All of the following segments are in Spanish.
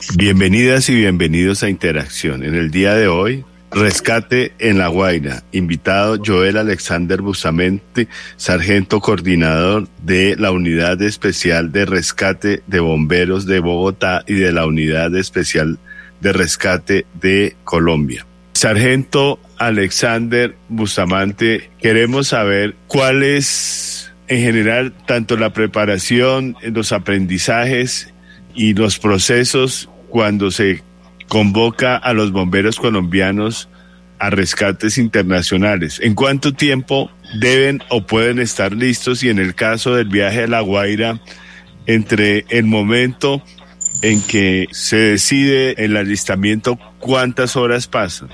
Bienvenidas y bienvenidos a Interacción. En el día de hoy, rescate en La Guaira. Invitado Joel Alexander Bustamante, sargento coordinador de la Unidad Especial de Rescate de Bomberos de Bogotá y de la Unidad Especial de Rescate de Colombia. Sargento Alexander Bustamante, queremos saber cuál es, en general, tanto la preparación, los aprendizajes y los procesos cuando se convoca a los bomberos colombianos a rescates internacionales. ¿En cuánto tiempo deben o pueden estar listos? Y en el caso del viaje a La Guaira, entre el momento en que se decide el alistamiento, ¿cuántas horas pasan?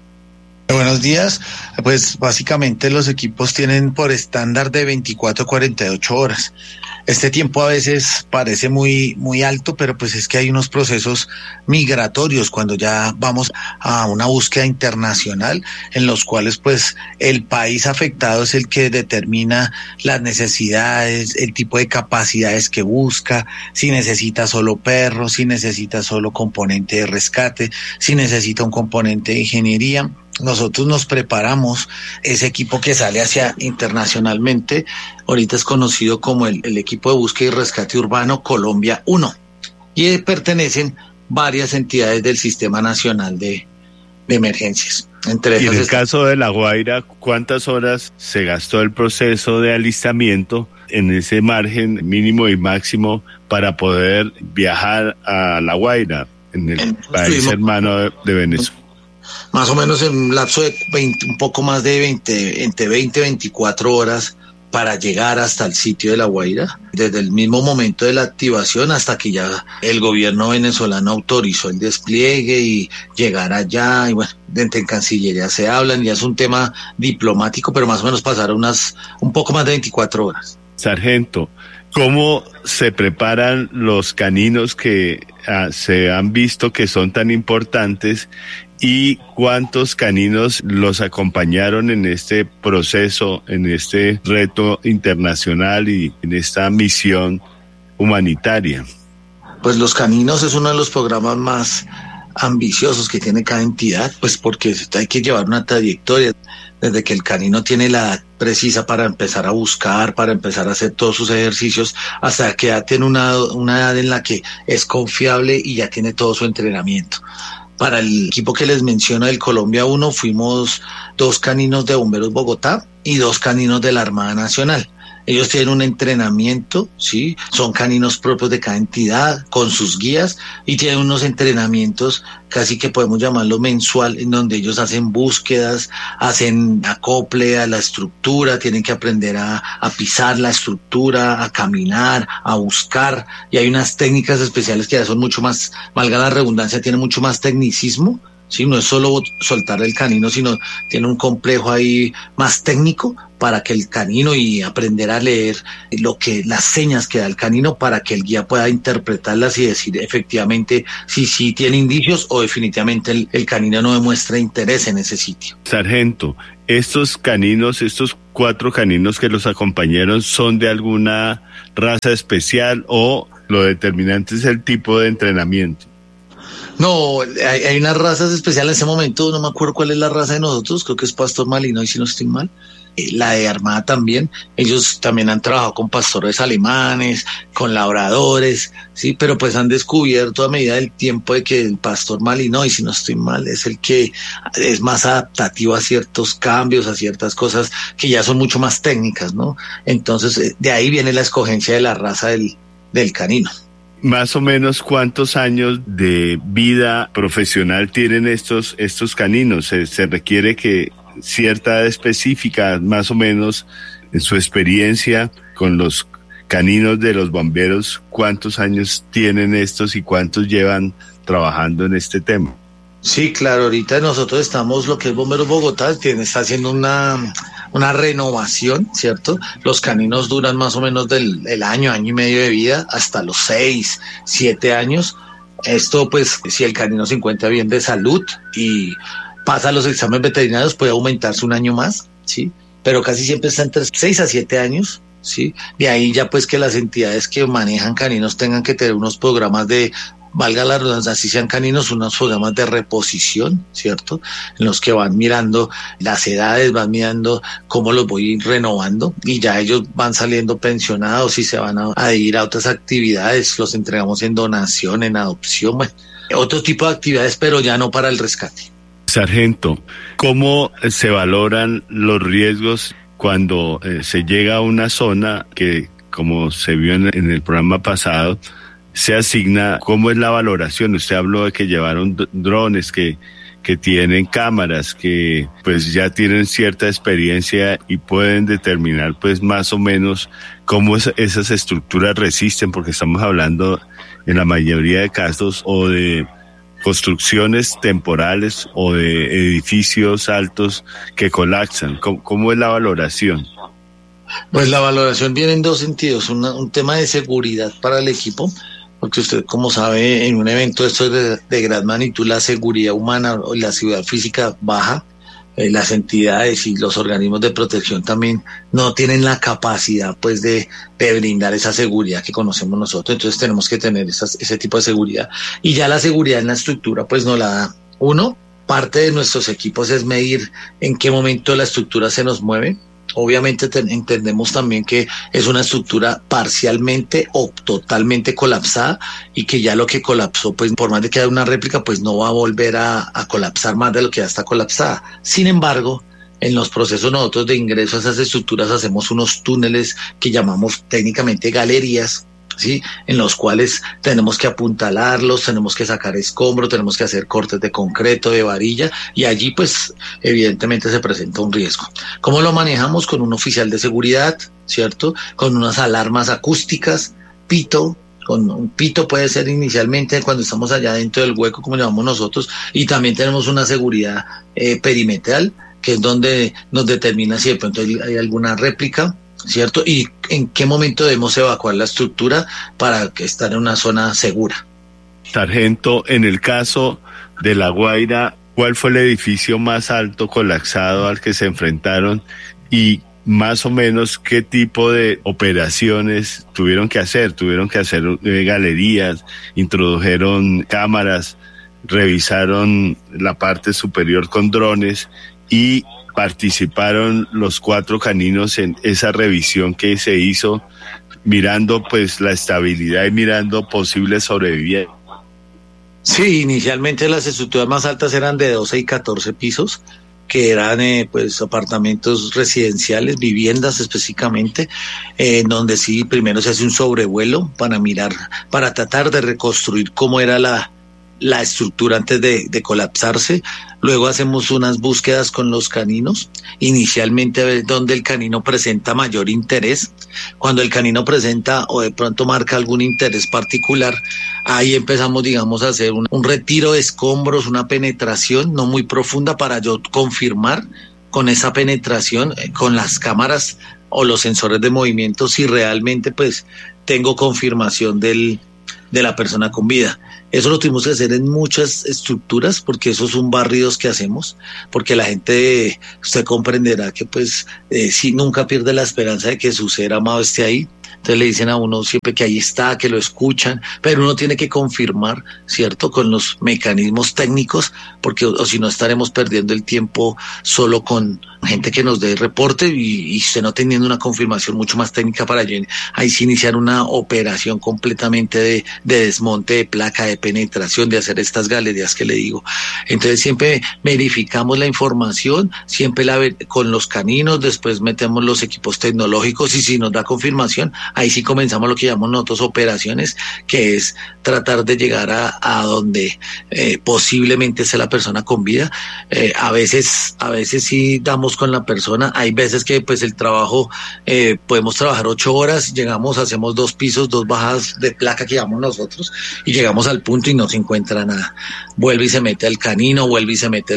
Buenos días. Pues básicamente los equipos tienen por estándar de 24 a 48 horas. Este tiempo a veces parece muy alto, pero pues es que hay unos procesos migratorios cuando ya vamos a una búsqueda internacional en los cuales pues el país afectado es el que determina las necesidades, el tipo de capacidades que busca, si necesita solo perros, si necesita solo componente de rescate, si necesita un componente de ingeniería. Nosotros nos preparamos, ese equipo que sale hacia internacionalmente, ahorita es conocido como el equipo de búsqueda y rescate urbano Colombia 1, y pertenecen varias entidades del Sistema Nacional de Emergencias. Entre y en el caso de La Guaira, ¿cuántas horas se gastó el proceso de alistamiento en ese margen mínimo y máximo para poder viajar a La Guaira, en el país hermano de Venezuela? Más o menos en un lapso de un poco más de entre 20 y 24 horas para llegar hasta el sitio de La Guaira, desde el mismo momento de la activación hasta que ya el gobierno venezolano autorizó el despliegue y llegar allá. Y bueno, en Cancillería se hablan, ya es un tema diplomático, pero más o menos pasaron un poco más de 24 horas. Sargento, ¿cómo se preparan los caninos que se han visto que son tan importantes? ¿Y cuántos caninos los acompañaron en este proceso, en este reto internacional y en esta misión humanitaria? Pues los caninos es uno de los programas más ambiciosos que tiene cada entidad, pues porque hay que llevar una trayectoria desde que el canino tiene la edad precisa para empezar a buscar, para empezar a hacer todos sus ejercicios, hasta que ya tiene una edad en la que es confiable y ya tiene todo su entrenamiento. Para el equipo que les menciono del Colombia 1, fuimos 2 caninos de Bomberos Bogotá y 2 caninos de la Armada Nacional. Ellos tienen un entrenamiento, ¿sí? Son caninos propios de cada entidad, con sus guías, y tienen unos entrenamientos, casi que podemos llamarlo mensual, en donde ellos hacen búsquedas, hacen acople a la estructura, tienen que aprender a pisar la estructura, a caminar, a buscar, y hay unas técnicas especiales que ya son mucho más, valga la redundancia, tienen mucho más tecnicismo. Sí, no es solo soltar el canino, sino tiene un complejo ahí más técnico para que el canino, y aprender a leer las señas que da el canino para que el guía pueda interpretarlas y decir efectivamente si sí tiene indicios o definitivamente el canino no demuestra interés en ese sitio. Sargento, estos 4 caninos que los acompañaron, ¿son de alguna raza especial o lo determinante es el tipo de entrenamiento? No, hay unas razas especiales en ese momento, no me acuerdo cuál es la raza de nosotros, creo que es Pastor Malinois, si no estoy mal. La de Armada también, ellos también han trabajado con pastores alemanes, con labradores, sí, pero pues han descubierto a medida del tiempo de que el Pastor Malinois, si no estoy mal, es el que es más adaptativo a ciertos cambios, a ciertas cosas que ya son mucho más técnicas, ¿no? Entonces, de ahí viene la escogencia de la raza del canino. Más o menos, ¿cuántos años de vida profesional tienen estos caninos? Se requiere que cierta edad específica, más o menos, en su experiencia con los caninos de los bomberos, ¿cuántos años tienen estos y cuántos llevan trabajando en este tema? Sí, claro, ahorita nosotros estamos, lo que es Bomberos Bogotá, está haciendo una renovación, ¿cierto? Los caninos duran más o menos del año y medio de vida hasta los 6, 7 años. Esto, pues, si el canino se encuentra bien de salud y pasa los exámenes veterinarios, puede aumentarse un año más, ¿sí? Pero casi siempre está entre 6 a 7 años, ¿sí? De ahí ya, pues, que las entidades que manejan caninos tengan que tener unos programas de valga la redundancia, así sean caninos, unos programas de reposición, ¿cierto? En los que van mirando las edades, van mirando cómo los voy renovando y ya ellos van saliendo pensionados y se van a ir a otras actividades, los entregamos en donación, en adopción, bueno, otro tipo de actividades, pero ya no para el rescate. Sargento, ¿cómo se valoran los riesgos cuando se llega a una zona que, como se vio en el programa pasado, se asigna? ¿Cómo es la valoración? Usted habló de que llevaron drones, que tienen cámaras, que pues ya tienen cierta experiencia y pueden determinar pues más o menos cómo esas estructuras resisten, porque estamos hablando en la mayoría de casos o de construcciones temporales o de edificios altos que colapsan. ¿Cómo es la valoración? Pues la valoración viene en dos sentidos, un tema de seguridad para el equipo, porque usted, como sabe, en un evento de esto de gran magnitud, la seguridad humana o la seguridad física baja, las entidades y los organismos de protección también no tienen la capacidad pues de brindar esa seguridad que conocemos nosotros, entonces tenemos que tener ese tipo de seguridad, y ya la seguridad en la estructura pues nos la da uno. Parte de nuestros equipos es medir en qué momento la estructura se nos mueve. Obviamente entendemos también que es una estructura parcialmente o totalmente colapsada y que ya lo que colapsó, pues por más de que haya una réplica, pues no va a volver a colapsar más de lo que ya está colapsada. Sin embargo, en los procesos nosotros de ingreso a esas estructuras hacemos unos túneles que llamamos técnicamente galerías, ¿sí? En los cuales tenemos que apuntalarlos, tenemos que sacar escombros, tenemos que hacer cortes de concreto, de varilla, y allí pues evidentemente se presenta un riesgo. ¿Cómo lo manejamos? Con un oficial de seguridad, ¿cierto? Con unas alarmas acústicas, pito. Con un pito puede ser inicialmente cuando estamos allá dentro del hueco, como llamamos nosotros, y también tenemos una seguridad perimetral, que es donde nos determina si de pronto hay alguna réplica, ¿cierto? Y en qué momento debemos evacuar la estructura para estar en una zona segura. Sargento, en el caso de La Guaira, ¿cuál fue el edificio más alto colapsado al que se enfrentaron y más o menos qué tipo de operaciones tuvieron que hacer? ¿Tuvieron que hacer galerías, introdujeron cámaras, revisaron la parte superior con drones y participaron los 4 caninos en esa revisión que se hizo, mirando pues la estabilidad y mirando posibles sobrevivientes? Sí, inicialmente las estructuras más altas eran de 12 y 14 pisos, que eran pues apartamentos residenciales, viviendas específicamente, donde sí primero se hace un sobrevuelo para mirar, para tratar de reconstruir cómo era la estructura antes de colapsarse. Luego hacemos unas búsquedas con los caninos, inicialmente a ver dónde el canino presenta mayor interés. Cuando el canino presenta o de pronto marca algún interés particular, ahí empezamos, digamos, a hacer un retiro de escombros, una penetración no muy profunda para yo confirmar con esa penetración, con las cámaras o los sensores de movimiento, si realmente pues tengo confirmación de la persona con vida. Eso lo tuvimos que hacer en muchas estructuras, porque esos son barridos que hacemos, porque la gente, usted comprenderá que pues si nunca pierde la esperanza de que su ser amado esté ahí. Entonces le dicen a uno siempre que ahí está, que lo escuchan, pero uno tiene que confirmar, ¿cierto?, con los mecanismos técnicos, porque o si no estaremos perdiendo el tiempo solo con gente que nos dé reporte y usted no teniendo una confirmación mucho más técnica para ahí sí iniciar una operación completamente de desmonte de placa, de penetración, de hacer estas galerías que le digo. Entonces siempre verificamos la información, siempre con los caninos, después metemos los equipos tecnológicos y si nos da confirmación, ahí sí comenzamos lo que llamamos nosotros operaciones, que es tratar de llegar a donde posiblemente esté la persona con vida. A veces sí damos con la persona, hay veces que pues el trabajo, podemos trabajar 8 horas, llegamos, hacemos 2 pisos, 2 bajadas de placa que llamamos nosotros, y llegamos al punto y no se encuentra nada. Vuelve y se mete el canino, vuelve y se mete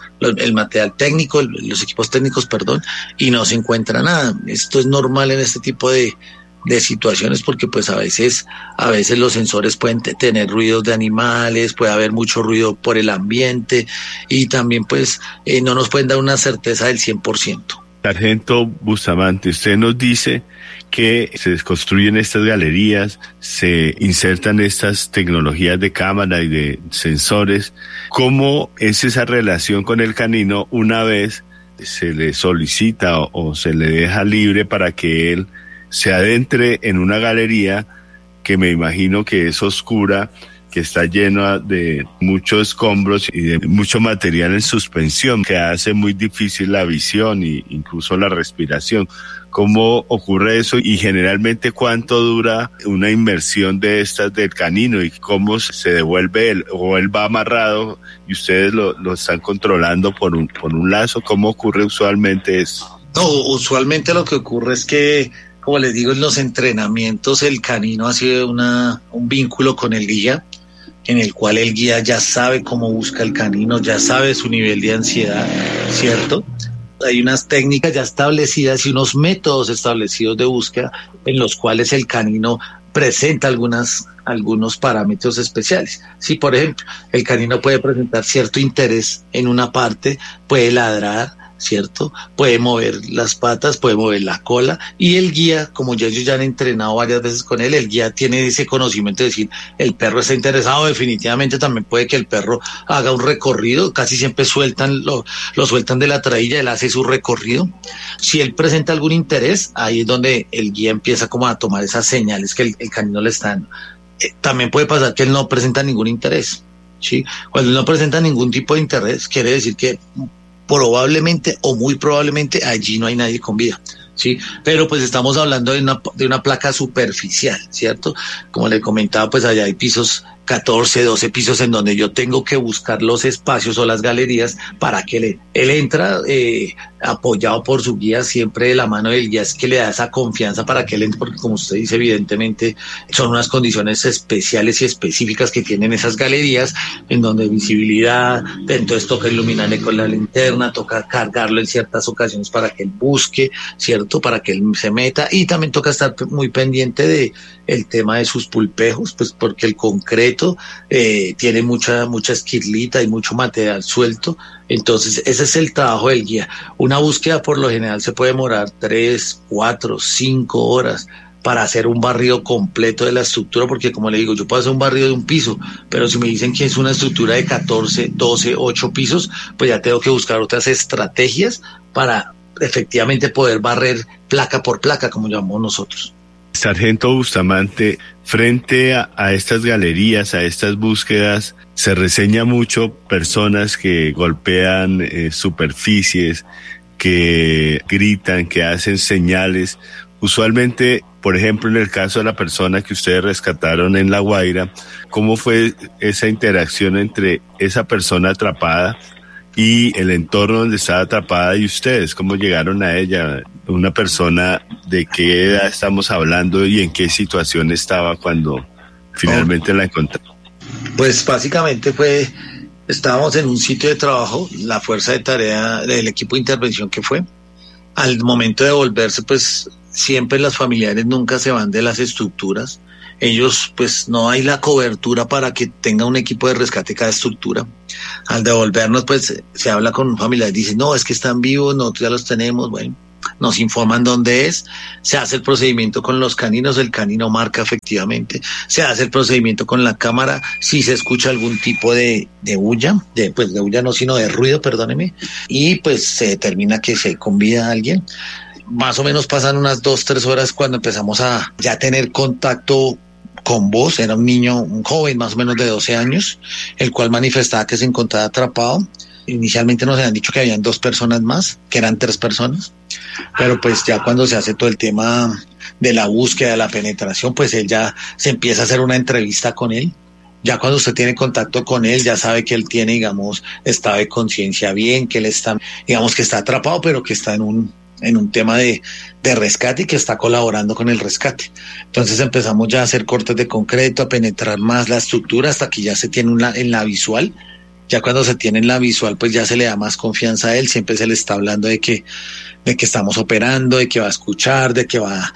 el material técnico, los equipos técnicos, perdón, y no se encuentra nada. Esto es normal en este tipo de situaciones, porque pues a veces los sensores pueden tener ruidos de animales, puede haber mucho ruido por el ambiente y también pues no nos pueden dar una certeza del 100%. Sargento Bustamante, usted nos dice que se construyen estas galerías, se insertan estas tecnologías de cámara y de sensores. ¿Cómo es esa relación con el canino una vez se le solicita o se le deja libre para que él se adentre en una galería que me imagino que es oscura, que está llena de muchos escombros y de mucho material en suspensión, que hace muy difícil la visión e incluso la respiración? ¿Cómo ocurre eso y generalmente cuánto dura una inmersión de estas del canino y cómo se devuelve él? ¿O él va amarrado y ustedes lo están controlando por un lazo? ¿Cómo ocurre usualmente eso? No, usualmente lo que ocurre es que, como les digo, en los entrenamientos el canino hace un vínculo con el guía, en el cual el guía ya sabe cómo busca el canino, ya sabe su nivel de ansiedad, ¿cierto? Hay unas técnicas ya establecidas y unos métodos establecidos de búsqueda en los cuales el canino presenta algunos parámetros especiales. Si, por ejemplo, el canino puede presentar cierto interés en una parte, puede ladrar, ¿cierto? Puede mover las patas, puede mover la cola, y el guía, como ya ellos ya han entrenado varias veces con él, el guía tiene ese conocimiento de decir, el perro está interesado. Definitivamente también puede que el perro haga un recorrido, casi siempre lo sueltan de la trailla, él hace su recorrido. Si él presenta algún interés, ahí es donde el guía empieza como a tomar esas señales que el canino le está dando. También puede pasar que él no presenta ningún interés, ¿sí? Cuando él no presenta ningún tipo de interés, quiere decir que probablemente o muy probablemente allí no hay nadie con vida, ¿sí? Pero pues estamos hablando de una placa superficial, ¿cierto? Como le comentaba, pues allá hay pisos, 14, 12 pisos en donde yo tengo que buscar los espacios o las galerías para que él entra apoyado por su guía, siempre de la mano del guía, es que le da esa confianza para que él entre, porque como usted dice, evidentemente son unas condiciones especiales y específicas que tienen esas galerías, en donde visibilidad, entonces toca iluminarle con la linterna, toca cargarlo en ciertas ocasiones para que él busque, ¿cierto? Para que él se meta, y también toca estar muy pendiente de el tema de sus pulpejos, pues porque el concreto tiene mucha esquirlita y mucho material suelto. Entonces ese es el trabajo del guía. Una búsqueda por lo general se puede demorar 3, 4, 5 horas para hacer un barrido completo de la estructura, porque como le digo, yo puedo hacer un barrido de un piso, pero si me dicen que es una estructura de 14, 12, 8 pisos, pues ya tengo que buscar otras estrategias para efectivamente poder barrer placa por placa, como llamamos nosotros. Sargento Bustamante, frente a estas galerías, a estas búsquedas, se reseña mucho personas que golpean superficies, que gritan, que hacen señales. Usualmente, por ejemplo, en el caso de la persona que ustedes rescataron en La Guaira, ¿cómo fue esa interacción entre esa persona atrapada y el entorno donde estaba atrapada y ustedes? ¿Cómo llegaron a ella? Una persona, ¿de qué edad estamos hablando y en qué situación estaba cuando finalmente la encontraron? Pues básicamente estábamos en un sitio de trabajo, la fuerza de tarea del equipo de intervención que fue. Al momento de volverse, pues siempre los familiares nunca se van de las estructuras. Ellos, pues no hay la cobertura para que tenga un equipo de rescate cada estructura. Al devolvernos, pues se habla con un familiar, dice, no, es que están vivos, nosotros ya los tenemos, bueno, nos informan dónde es, se hace el procedimiento con los caninos, el canino marca efectivamente, se hace el procedimiento con la cámara, si se escucha algún tipo de bulla, de bulla no, sino de ruido, perdóneme, y pues se determina que se convida a alguien. Más o menos pasan unas 2-3 horas cuando empezamos a ya tener contacto con voz. Era un niño, un joven más o menos de 12 años, el cual manifestaba que se encontraba atrapado. Inicialmente nos habían dicho que habían 2 personas más, que eran 3 personas, pero pues ya cuando se hace todo el tema de la búsqueda, de la penetración, pues él ya se empieza a hacer una entrevista con él. Ya cuando usted tiene contacto con él, ya sabe que él tiene, digamos, estado de conciencia bien, que él está, digamos, que está atrapado, pero que está en un tema de rescate y que está colaborando con el rescate. Entonces empezamos ya a hacer cortes de concreto, a penetrar más la estructura hasta que ya se tiene en la visual. Ya cuando se tiene en la visual, pues ya se le da más confianza a él, siempre se le está hablando de que estamos operando, de que va a escuchar, de que va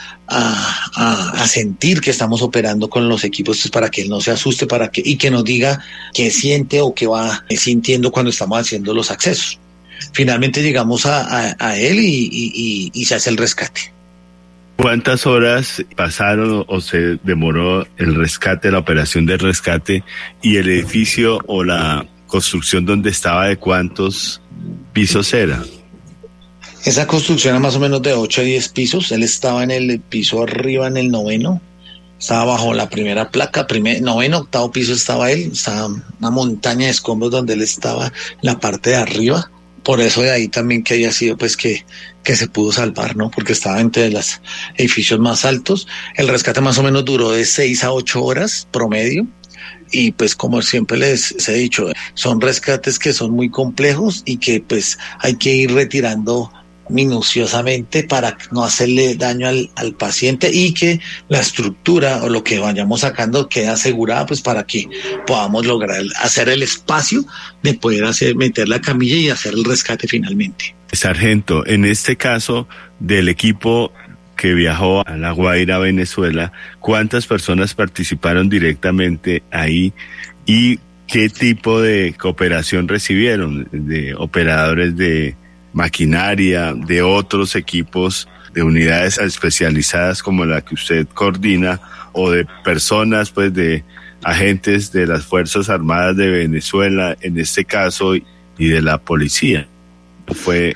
a sentir que estamos operando con los equipos, pues para que él no se asuste, y que nos diga qué siente o qué va sintiendo cuando estamos haciendo los accesos. finalmente llegamos a él y se hace el rescate. ¿Cuántas horas pasaron o se demoró el rescate, la operación del rescate, y el edificio o la construcción donde estaba, de cuántos pisos era? Esa construcción era más o menos de 8 a 10 pisos. Él estaba en el piso arriba, en el 9º. Estaba bajo la primera placa, 9º, 8º piso estaba él. Estaba una montaña de escombros donde él estaba en la parte de arriba. Por eso de ahí también que haya sido pues que se pudo salvar, ¿no? Porque estaba entre los edificios más altos. El rescate más o menos duró de 6 a 8 horas promedio. Y pues como siempre les he dicho, son rescates que son muy complejos y que pues hay que ir retirando minuciosamente para no hacerle daño al paciente, y que la estructura o lo que vayamos sacando quede asegurada pues para que podamos lograr hacer el espacio de poder meter la camilla y hacer el rescate finalmente. Sargento, en este caso del equipo que viajó a La Guaira, Venezuela, ¿cuántas personas participaron directamente ahí y qué tipo de cooperación recibieron de operadores de maquinaria, de otros equipos, de unidades especializadas como la que usted coordina, o de personas, pues, de agentes de las Fuerzas Armadas de Venezuela, en este caso, y de la policía? Fue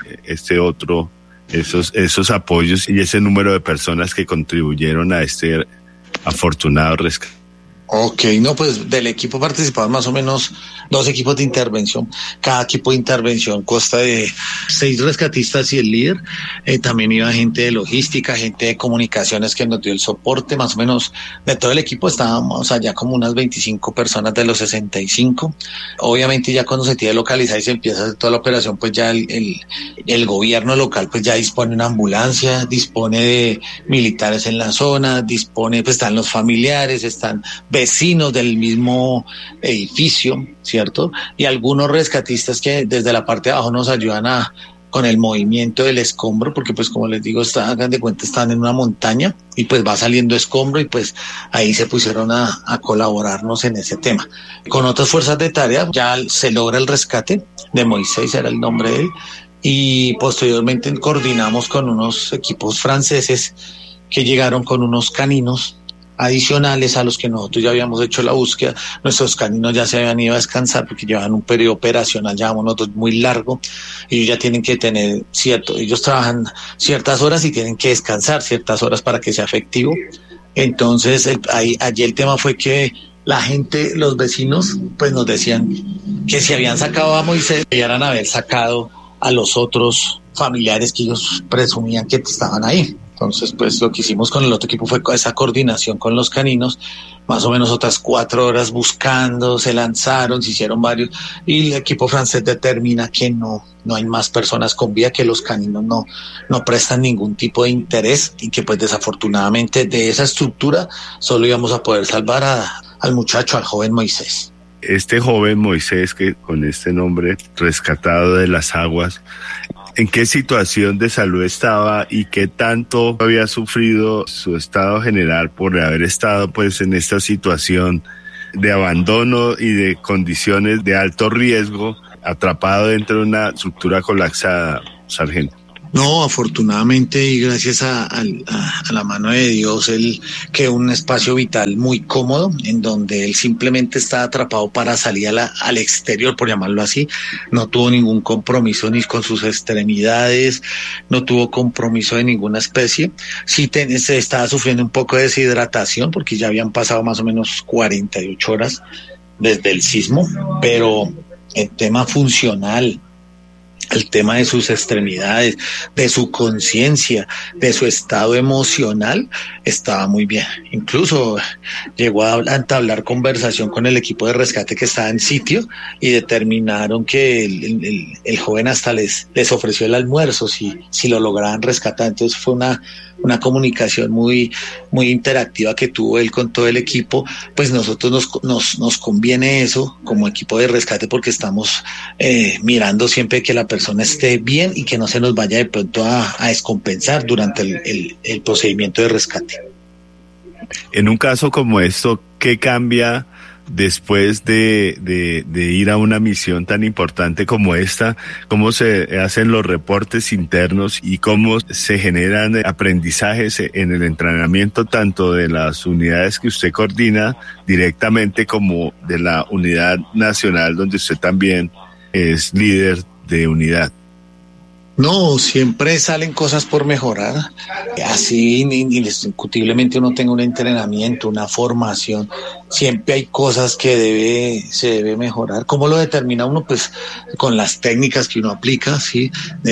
esos apoyos y ese número de personas que contribuyeron a este afortunado rescate. Ok, no, pues del equipo participaban más o menos 2 equipos de intervención. Cada equipo de intervención consta de 6 rescatistas y el líder. También iba gente de logística, gente de comunicaciones que nos dio el soporte. Más o menos de todo el equipo estábamos allá como unas 25 personas de los 65. Obviamente ya cuando se tiene localizada y se empieza a hacer toda la operación, pues ya el gobierno local pues ya dispone una ambulancia, dispone de militares en la zona, pues están los familiares, están vecinos del mismo edificio, ¿cierto? Y algunos rescatistas que desde la parte de abajo nos ayudan con el movimiento del escombro, porque pues como les digo, hagan de cuenta, están en una montaña y pues va saliendo escombro, y pues ahí se pusieron a colaborarnos en ese tema. Con otras fuerzas de tarea ya se logra el rescate de Moisés, era el nombre de él, y posteriormente coordinamos con unos equipos franceses que llegaron con unos caninos adicionales a los que nosotros ya habíamos hecho la búsqueda. Nuestros caninos ya se habían ido a descansar porque llevan un periodo operacional, llamamos nosotros, muy largo. Ellos ya tienen que tener ellos trabajan ciertas horas y tienen que descansar ciertas horas para que sea efectivo. Entonces, allí el tema fue que la gente, los vecinos, pues nos decían que si habían sacado a Moisés, debieran haber sacado a los otros familiares que ellos presumían que estaban ahí. Entonces, pues lo que hicimos con el otro equipo fue esa coordinación con los caninos, más o menos otras 4 horas buscando, se lanzaron, se hicieron varios, y el equipo francés determina que no hay más personas con vida, que los caninos no prestan ningún tipo de interés, y que pues desafortunadamente de esa estructura solo íbamos a poder salvar al muchacho, al joven Moisés. Este joven Moisés, que con este nombre, rescatado de las aguas, ¿en qué situación de salud estaba y qué tanto había sufrido su estado general por haber estado pues en esta situación de abandono y de condiciones de alto riesgo, atrapado dentro de una estructura colapsada, sargento? No, afortunadamente y gracias a la mano de Dios, él quedó un espacio vital muy cómodo, en donde él simplemente estaba atrapado para salir al exterior, por llamarlo así. No tuvo ningún compromiso ni con sus extremidades, no tuvo compromiso de ninguna especie. Sí se estaba sufriendo un poco de deshidratación, porque ya habían pasado más o menos 48 horas desde el sismo, pero el tema funcional, el tema de sus extremidades, de su conciencia, de su estado emocional, estaba muy bien. Incluso llegó a entablar conversación con el equipo de rescate que estaba en sitio, y determinaron que el joven hasta les ofreció el almuerzo si lo lograban rescatar. Entonces fue una comunicación muy, muy interactiva que tuvo él con todo el equipo. Pues nosotros nos conviene eso como equipo de rescate, porque estamos mirando siempre que la persona esté bien y que no se nos vaya de pronto a descompensar durante el procedimiento de rescate. En un caso como esto, ¿qué cambia después de ir a una misión tan importante como esta, cómo se hacen los reportes internos y cómo se generan aprendizajes en el entrenamiento tanto de las unidades que usted coordina directamente como de la unidad nacional donde usted también es líder de unidad. No, siempre salen cosas por mejorar. Así indiscutiblemente uno tenga un entrenamiento, una formación, siempre hay cosas que se debe mejorar. ¿Cómo lo determina uno? Pues con las técnicas que uno aplica, ¿sí?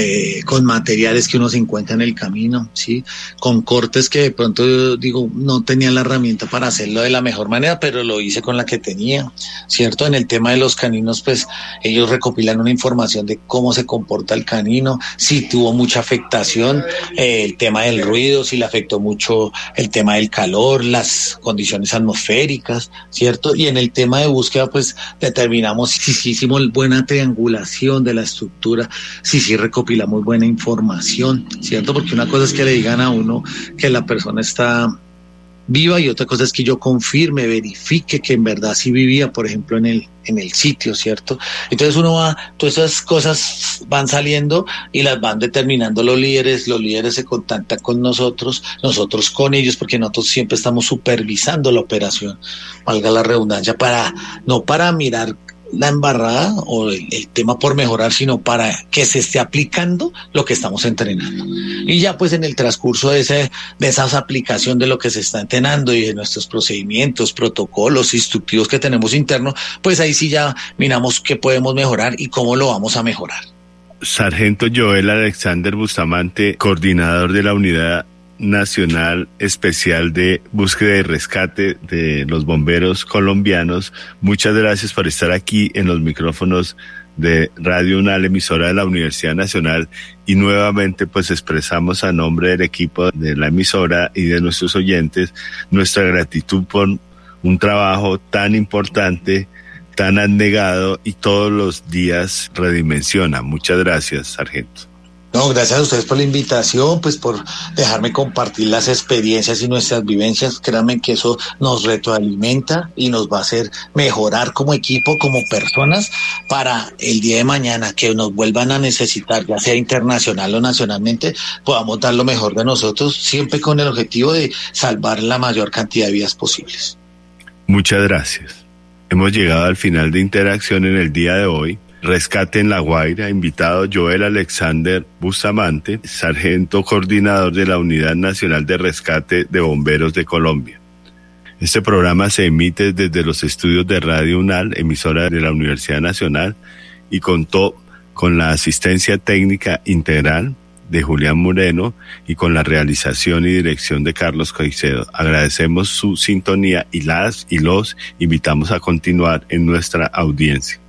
Con materiales que uno se encuentra en el camino, ¿sí? Con cortes que de pronto yo digo no tenía la herramienta para hacerlo de la mejor manera, pero lo hice con la que tenía, ¿cierto? En el tema de los caninos, pues ellos recopilan una información de cómo se comporta el canino, si tuvo mucha afectación, el tema del ruido, si le afectó mucho el tema del calor, las condiciones atmosféricas, ¿cierto? Y en el tema de búsqueda, pues determinamos si hicimos buena triangulación de la estructura, si recopilamos buena información, ¿cierto? Porque una cosa es que le digan a uno que la persona está viva y otra cosa es que yo confirme, verifique que en verdad sí vivía, por ejemplo, en el sitio, ¿cierto? Entonces uno va, todas esas cosas van saliendo y las van determinando los líderes se contactan con nosotros con ellos, porque nosotros siempre estamos supervisando la operación, valga la redundancia, no para mirar la embarrada o el tema por mejorar, sino para que se esté aplicando lo que estamos entrenando. Y ya pues en el transcurso de esa aplicación de lo que se está entrenando y de nuestros procedimientos, protocolos, instructivos que tenemos internos, pues ahí sí ya miramos qué podemos mejorar y cómo lo vamos a mejorar. Sargento Joel Alexander Bustamante, coordinador de la Unidad Nacional Especial de Búsqueda y Rescate de los Bomberos Colombianos, muchas gracias por estar aquí en los micrófonos de Radio UNAL, emisora de la Universidad Nacional, y nuevamente pues expresamos a nombre del equipo de la emisora y de nuestros oyentes nuestra gratitud por un trabajo tan importante, tan abnegado y todos los días redimensiona. Muchas gracias, sargento. No, gracias a ustedes por la invitación, pues por dejarme compartir las experiencias y nuestras vivencias. Créanme que eso nos retroalimenta y nos va a hacer mejorar como equipo, como personas, para el día de mañana que nos vuelvan a necesitar, ya sea internacional o nacionalmente, podamos dar lo mejor de nosotros, siempre con el objetivo de salvar la mayor cantidad de vidas posibles. Muchas gracias. Hemos llegado al final de Interacción en el día de hoy. Rescate en La Guaira, invitado Joel Alexander Bustamante, sargento coordinador de la Unidad Nacional de Rescate de Bomberos de Colombia. Este programa se emite desde los estudios de Radio UNAL, emisora de la Universidad Nacional, y contó con la asistencia técnica integral de Julián Moreno y con la realización y dirección de Carlos Caicedo. Agradecemos su sintonía y los invitamos a continuar en nuestra audiencia.